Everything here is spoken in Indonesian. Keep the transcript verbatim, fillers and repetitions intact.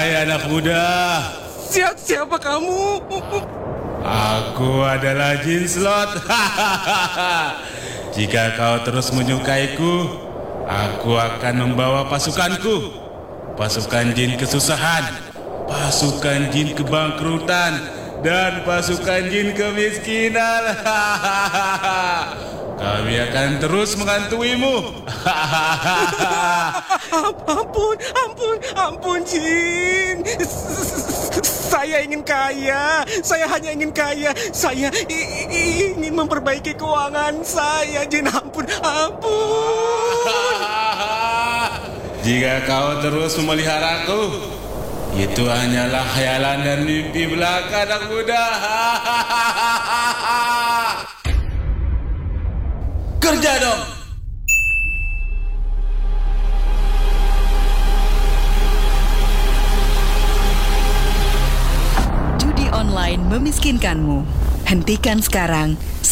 Hai anak muda. Siapa, siapa kamu? Aku adalah Jin Slot. Jika kau terus menyukaiku, aku akan membawa pasukanku. Pasukan jin kesusahan, pasukan jin kebangkrutan, dan pasukan jin kemiskinan. Kami akan terus mengantuimu. Ampun, ampun, ampun, Jin. Saya ingin kaya. Saya hanya ingin kaya. Saya i- i- ingin memperbaiki keuangan saya, Jin. Ampun, ampun. Jika kau terus memeliharaku, itu hanyalah khayalan dan mimpi belaka anak muda. Kerja dong. Judi online memiskinkanmu. Hentikan sekarang.